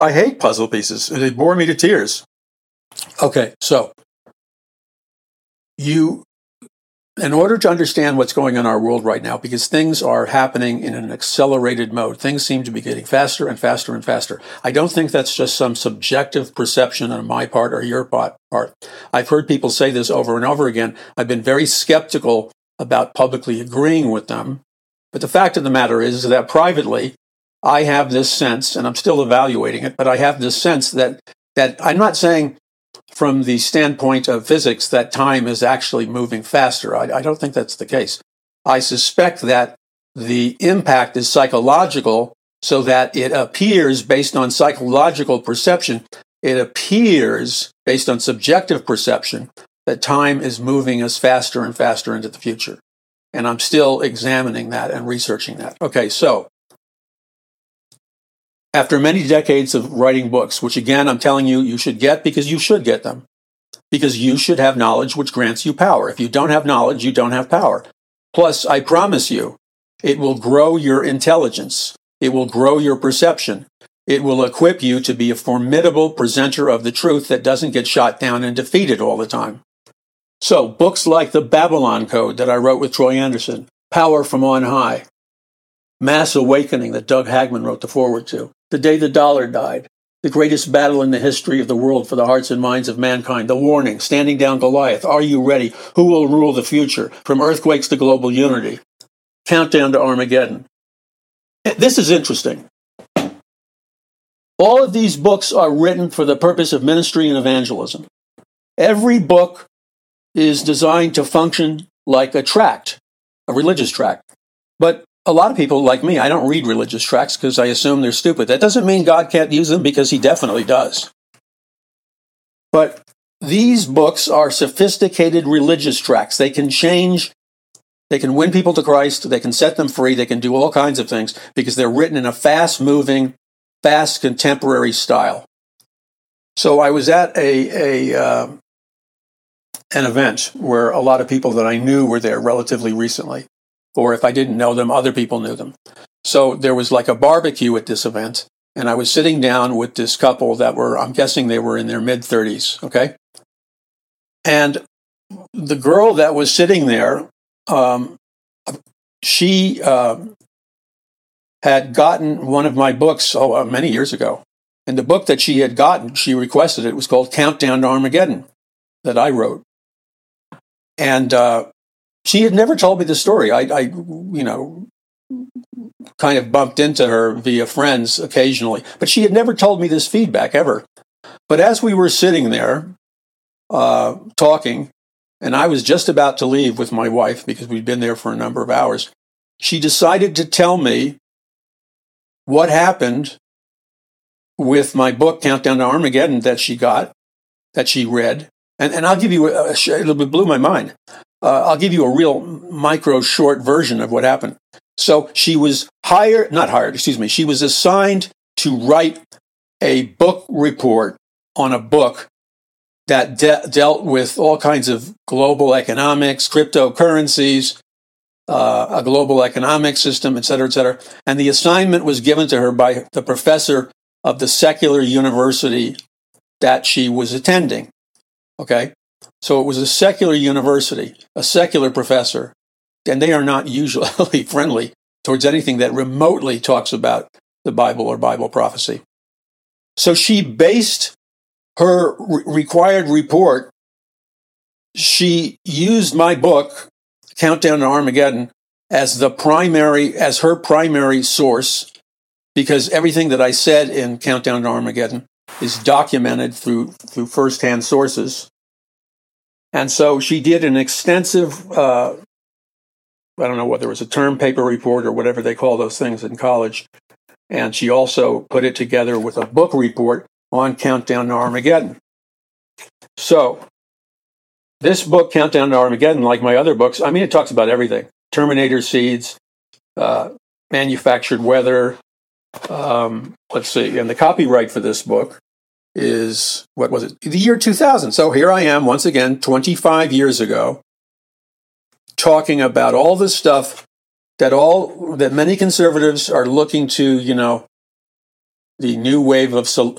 I hate puzzle pieces. They bore me to tears. Okay, so in order to understand what's going on in our world right now, because things are happening in an accelerated mode, things seem to be getting faster and faster and faster. I don't think that's just some subjective perception on my part or your part. I've heard people say this over and over again. I've been very skeptical about publicly agreeing with them. But the fact of the matter is that privately, I have this sense, and I'm still evaluating it, but I have this sense that I'm not saying from the standpoint of physics that time is actually moving faster. I don't think that's the case. I suspect that the impact is psychological, so that it appears based on psychological perception, it appears based on subjective perception that time is moving us faster and faster into the future. And I'm still examining that and researching that. Okay, so after many decades of writing books, which again, I'm telling you, you should get because you should get them, because you should have knowledge which grants you power. If you don't have knowledge, you don't have power. Plus, I promise you, it will grow your intelligence. It will grow your perception. It will equip you to be a formidable presenter of the truth that doesn't get shot down and defeated all the time. So, books like The Babylon Code that I wrote with Troy Anderson, Power from On High, Mass Awakening that Doug Hagman wrote the foreword to, The Day the Dollar Died, The Greatest Battle in the History of the World for the Hearts and Minds of Mankind, The Warning, Standing Down Goliath, Are You Ready? Who Will Rule the Future? From Earthquakes to Global Unity, Countdown to Armageddon. This is interesting. All of these books are written for the purpose of ministry and evangelism. Every book is designed to function like a tract, a religious tract. But a lot of people, like me, I don't read religious tracts because I assume they're stupid. That doesn't mean God can't use them, because he definitely does. But these books are sophisticated religious tracts. They can change, they can win people to Christ, they can set them free, they can do all kinds of things because they're written in a fast-moving, fast contemporary style. So I was at an event where a lot of people that I knew were there relatively recently. Or if I didn't know them, other people knew them. So there was like a barbecue at this event, and I was sitting down with this couple that were, I'm guessing they were in their mid-30s, okay? And the girl that was sitting there, she had gotten one of my books many years ago. And the book that she had gotten, she requested it, was called Countdown to Armageddon, that I wrote. And she had never told me the story. I kind of bumped into her via friends occasionally, but she had never told me this feedback ever. But as we were sitting there talking, and I was just about to leave with my wife because we'd been there for a number of hours, she decided to tell me what happened with my book, Countdown to Armageddon, that she read. And I'll give you, it blew my mind. I'll give you a real micro short version of what happened. So she was she was assigned to write a book report on a book that dealt with all kinds of global economics, cryptocurrencies, a global economic system, et cetera, et cetera. And the assignment was given to her by the professor of the secular university that she was attending. Okay? So it was a secular university, a secular professor, and they are not usually friendly towards anything that remotely talks about the Bible or Bible prophecy. So she based her required report, she used my book, Countdown to Armageddon, as her primary source, because everything that I said in Countdown to Armageddon is documented through first-hand sources. And so she did an extensive, I don't know whether it was a term paper report or whatever they call those things in college. And she also put it together with a book report on Countdown to Armageddon. So this book, Countdown to Armageddon, like my other books, it talks about everything. Terminator seeds, manufactured weather. Let's see. And the copyright for this book is, the year 2000. So here I am, once again, 25 years ago, talking about all this stuff that many conservatives are looking to, new wave of